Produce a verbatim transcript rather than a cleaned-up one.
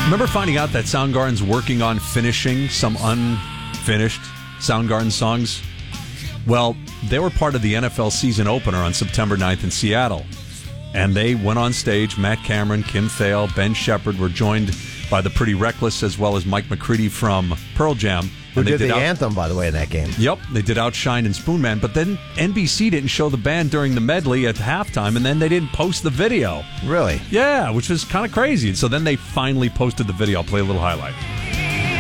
Remember finding out that Soundgarden's working on finishing some unfinished Soundgarden songs? Well, they were part of the N F L season opener on September ninth in Seattle. And they went on stage. Matt Cameron, Kim Thale, Ben Shepherd were joined by the Pretty Reckless, as well as Mike McCready from Pearl Jam. Who And they did, did the out- anthem, by the way, in that game. Yep, they did Outshine and Spoonman, but then N B C didn't show the band during the medley at halftime, and then they didn't post the video. Really? Yeah, which was kind of crazy. So then they finally posted the video. I'll play a little highlight.